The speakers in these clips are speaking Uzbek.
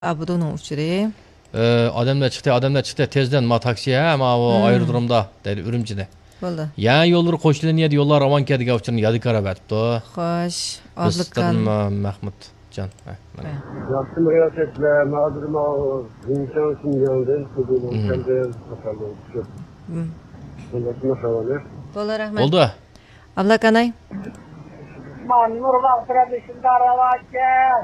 Abudu'nun uçuru. Adamlar çıktı tezden ma taksiye ama o aerodromda dedi Ürümçi'de. Oldu. Ya yolları koştular niye yollar avan kedi gavçının yadı kara verdi. Hoş. Adlıkan. Mahmut Can. Yaptım riyasetle mağduruma insan simyandı. Kudumum kendi bakalım. Nasıl havalı? Oldu rahmet. Oldu. Abla kanay. Manur vaktıra dışında aravakken.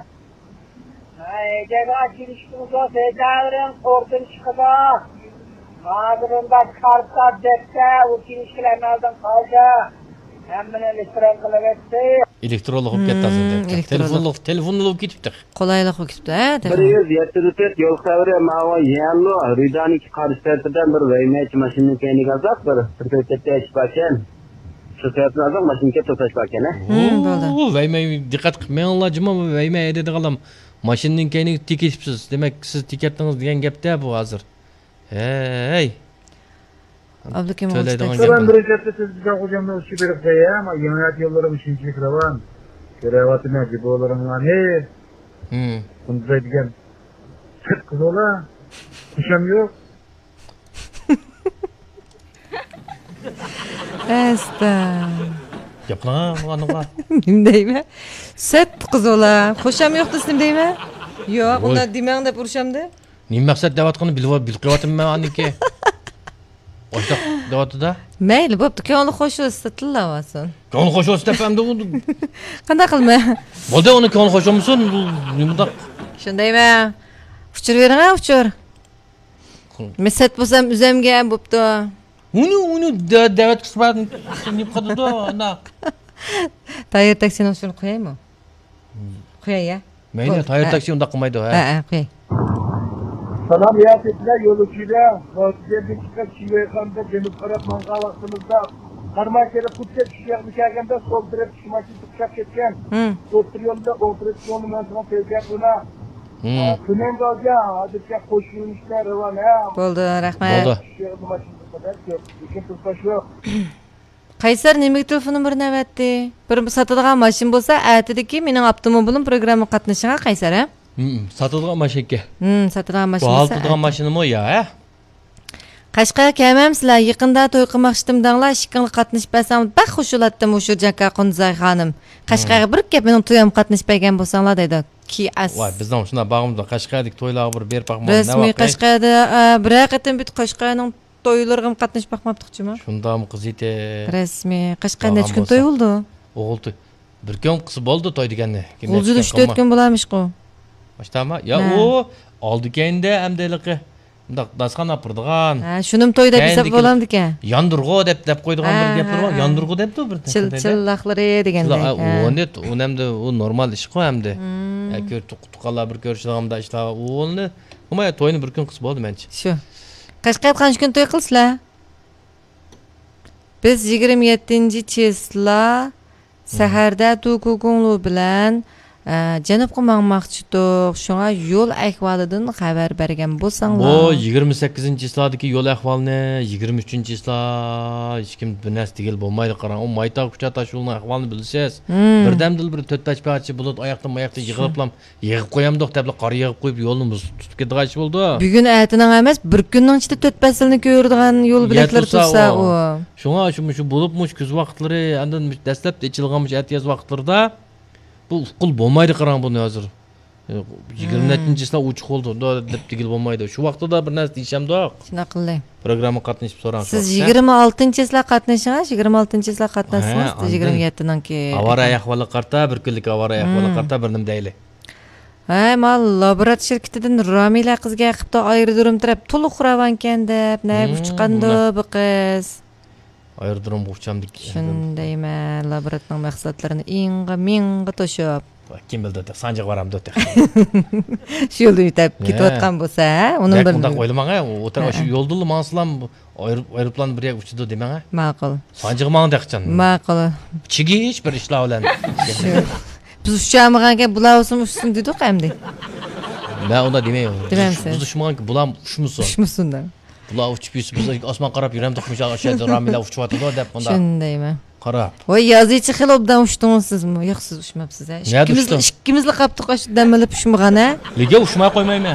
Cega giriştimize tedavren ortun çıkıda. Mağdurunda kartta cepte o girişkilerin aldım kaldı. Hemen elektron kılıp etti. Elektrolog olup ketdi aslında. Telefonlu olup ketipti. Qolaylik bo'lib ketibdi, ha? 174 yo'l xavri ma'vo yanlo Ridaniki qarshi tarafdan bir vaymaychi mashinaning keyniga azab bir to'xtatib aytishbakan. Shu tarafdan azab mashinaga to'xtatishbakan, ha? Bo'ldi. Vaymay diqqat qilmay Allohjima vaymay dedi qalam. Mashinaning keyniga tekishibsiz. Demak, siz tekatdingiz degan gapda bu hozir. Hey. Abdukim Ben bir reçette sizden hocamla uçu verip de ya ama yemeğat yolları bir şeycilik ravan. Görevatı ne gibi olurum lan he. Bunu da diyen sık kız ola. Kuşam yok. Estan. Yapma anıma. Nimdeymi? Set qiz ola. Xo'sham yo'q desdim deymi? Yo'q, unda demang deb urushamdi. Nima maqsad deyotganini bilib qilyapman aniki. Oştaq deyapti da. Mayli, bo'pti. Ko'ngli xo'sh bo'lsa tillayapsan. Ko'ngli xo'sh bo'lsa depamda u. Qanday qilma? Bo'ldi, uni ko'ngli xo'sh bo'lmasin, bu nimada? Shundaymi? Uchur bering, uchur. Men set bo'lsam uzamga bo'pti. Uni davat qismatni nima qildi ana. Tayyor taksini shuni qo'yaymi? Qo'yay ya. Mayli, tayyor taksi unda qilmaydi, ha. Ha, qo'y. Sana riyasetler yol uçuyla Fatih'e bir çıkak şive kanında Cenub Arap mangal vaxtımızda Karmakere kutset şişeğ müşergende sol taraf şımaçı tıkşak geçken Dostur yolunda oturup yolun mantığına tezgah buna Künen dalga adetçe koşulmuşlar revan ya Bo'ldi, rahmat. Bo'ldi. Şişeğ müşergende kadar ki Bütün tutsaş yok Qaysar nimaga telefon nomerini avatdi? Bir sotadigan mashin bo'lsa, aytdiki, mening avtomobilim programma qatnashiga Qaysar, ha? Satilgan mashinaga. Sotadigan mashin Bu bo'lsa. altıdığan mashinami o ya, ha? Qashqarga kelmamsizlar, yaqinda to'y qilmoqchidim danglar, ishqinga qatnashib bersam, bax xushlatdim o'sha Janka Qunzay xonim. Qashqarga bir kep mening to'yim qatnashib bergan bo'lsanglar dedi. Ki as. Voy, bizdan shuna bag'imizda Qashqardik to'ylarga bir berib baqmoq. Rasmiy Qashqarda bir qatim bit Qashqarning to'ylariga qatnashib baqmabdiqchimi? Shundami qiz edi. Rasmiy Qashqarda necha kun to'y bo'ldi? O'g'il to'y. Bir kun qiz bo'ldi to'y deganda. O'zi 3-4 kun bo'larmish-ku. Baştama ya o aldı kendi emdeliği. Bundaq dasxana pırdıgan. Ha, şunum toyda bisab bo'lamdi-kan. Yandırğı dep qo'ydigan bir gap bor. Yandırğı depdi bir. Chillaqlari deganday. O net, o nemde o normal iş qo'y hamdi. Akör tuqala bir ko'rishdigimda ishlar o'g'ilni. Nima to'yni bir kun qis bo'ldi menchi. Shu. Qashqar qancha kun to'y qilsizlar? Biz 27-chesla saharda to'yqo'nglu bilan Janubga mangmoqchidik. Shunga yo'l ahvolidan xabar bergan bo'lsanglar. Bu 28-islardagi yo'l ahvolini 23-islar hech kim bir narsa tegil bo'lmaydi qarang. O maytaq kuchatash yo'lning ahvolini bilsangiz, birdamdil bir to'ttachpachi bulut oyoqdan yig'ib qo'yamdiq deb qor yig'ib qo'yib yo'lni tutib ketgan ish bo'ldi. Bugun aytining emas, bir kunning ichida 4 faslni ko'radigan yo'l biletlar tursa u. Shunga shu bo'libmish kuz vaqtlari, andan dastlab ichilganmish atiyaz vaqtlarda bu qul bo'lmaydi qarang buni hozir. 27-islar uchiq bo'ldi deb tegil bo'lmaydi. Shu vaqtda bir narsa deyishamdoq. Shuna qilay. Programma qatnashib so'rang. Siz 26-islar qatnashingiz, 26-islar qatnashsiz, 27dan keyin. Avariya ahvoli qarta, bir kunlik avariya ahvoli qarta bir nim deyli. Ha, mal laborat shirkatidan Ramila qizga qipta aerodrom taraf to'liq xuravankan deb, nayib chiqqandi bu qiz. Aerodrom uçamdik. Shundaymi, laboratning mahsulotlarini menga to'shib. Kim bildi de sanjig baram dötek. Shu yo'lda yutib ketayotgan bo'lsa, uning bir bunda qo'yilmang, o'tar shu yo'ldul manslam aeroplan bir yak uchdi demang. Ma'qul. Sanjig mang deqchan. Ma'qul. Chigish bir ishlar bilan. Biz uçamaganga bular uçsun dedik endi. Ben onda demeyim. Dememsiz. Biz uçmagan bulam uçmusun. Uçmusun da. Bular uçup biz osman qarab yuram to'qmush aşağıda Ramila uçup atdı deb bunda. Shundaymi? qarab. Voy yazıcı xil obdan uçdunuz sizmi? Yo'q siz uçmabsiz ha. Nerede uçdum? İkkimizli qaptık aşı dəməlib uçmağan ha. Nega ushmay qo'ymayman?